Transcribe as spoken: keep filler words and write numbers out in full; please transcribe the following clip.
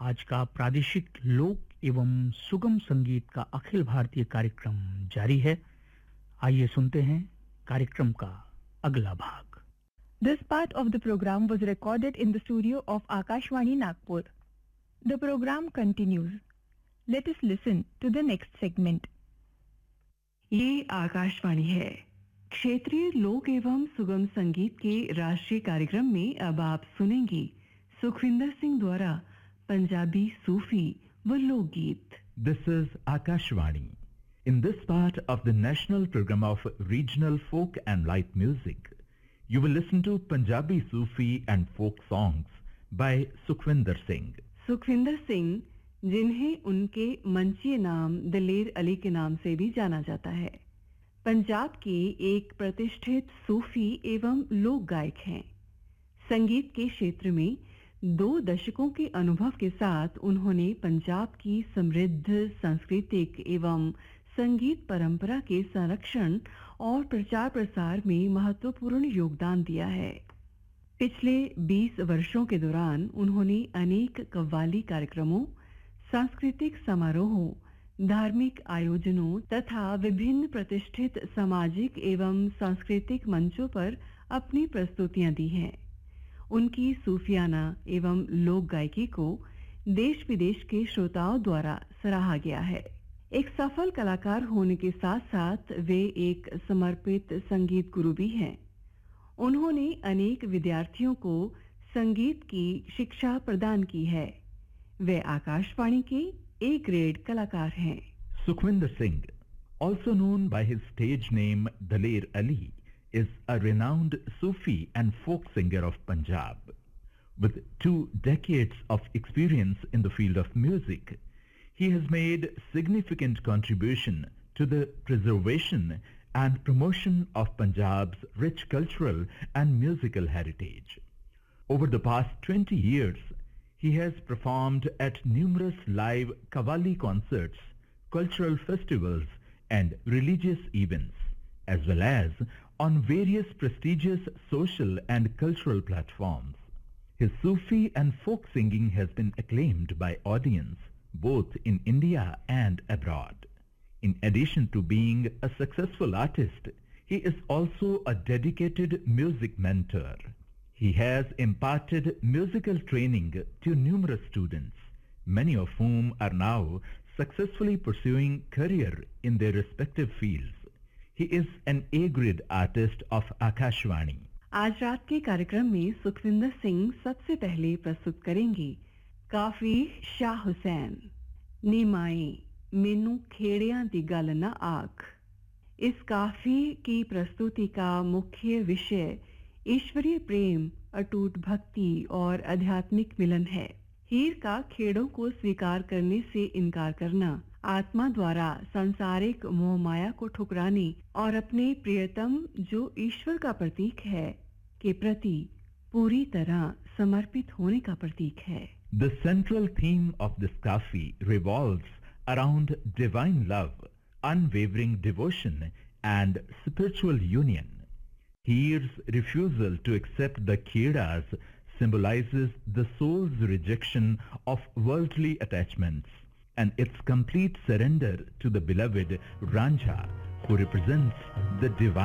आज का प्रादेशिक लोक एवं सुगम संगीत का अखिल भारतीय कार्यक्रम जारी है। आइए सुनते हैं कार्यक्रम का अगला भाग। This part of the program was recorded in the studio of Akashvani Nagpur. The program continues. Let us listen to the next segment. ये आकाशवाणी है। क्षेत्रीय लोक एवं सुगम संगीत के राष्ट्रीय कार्यक्रम में अब आप सुनेंगी सुखविंदर सिंह द्वारा पंजाबी सूफी व लोकगीत। This is Akashvani. In this part of the national program of regional folk and light music, you will listen to Punjabi Sufi and folk songs by Sukhwinder Singh. Sukhvinder Singh, जिन्हें उनके मंचीय नाम दलेर अली के नाम से भी जाना जाता है, पंजाब के एक प्रतिष्ठित सूफी एवं लोक गायक हैं। संगीत के क्षेत्र में दो दशकों के अनुभव के साथ उन्होंने पंजाब की समृद्ध सांस्कृतिक एवं संगीत परंपरा के संरक्षण और प्रचार प्रसार में महत्वपूर्ण योगदान दिया है। पिछले बीस वर्षों के दौरान उन्होंने अनेक कव्वाली कार्यक्रमों, सांस्कृतिक समारोहों, धार्मिक आयोजनों तथा विभिन्न प्रतिष्ठित सामाजिक एवं सांस्कृतिक मंचों पर अपनी प्रस्तुतियां दी हैं। उनकी सूफियाना एवं लोक गायकी को देश विदेश के श्रोताओं द्वारा सराहा गया है। एक सफल कलाकार होने के साथ साथ वे एक समर्पित संगीत गुरु भी हैं। उन्होंने अनेक विद्यार्थियों को संगीत की शिक्षा प्रदान की है। वे आकाशवाणी के ए ग्रेड कलाकार हैं। Sukhwinder Singh, also known by his stage name Daler Ali, is a renowned Sufi and folk singer of Punjab. With two decades of experience in the field of music, he has made significant contribution to the preservation and promotion of Punjab's rich cultural and musical heritage. Over the past twenty years, he has performed at numerous live Qawwali concerts, cultural festivals and religious events, as well as on various prestigious social and cultural platforms. His Sufi and folk singing has been acclaimed by audience both in India and abroad. In addition to being a successful artist, he is also a dedicated music mentor. He has imparted musical training to numerous students, many of whom are now successfully pursuing career in their respective fields. He is an A-grade artist of Akashvani. आज रात के कार्यक्रम में सुखविंदर सिंह सबसे पहले प्रस्तुत करेंगे काफी शाह हुसैन नीमाए मेनू खेड़ियां दी गल ना आख। इस काफी की प्रस्तुति का मुख्य विषय ईश्वरीय प्रेम, अटूट भक्ति और आध्यात्मिक मिलन है। हीर का खेड़ों को स्वीकार करने से इनकार करना, आत्मा द्वारा सांसारिक मोह माया को ठुकराने और अपने प्रियतम जो ईश्वर का प्रतीक है के प्रति पूरी तरह समर्पित होने का प्रतीक है। The central theme of this kafi revolves around divine love, unwavering devotion and spiritual union. Heer's refusal to accept the khedas symbolizes the soul's rejection of worldly attachments and its complete surrender to the beloved Ranjha, who represents the divine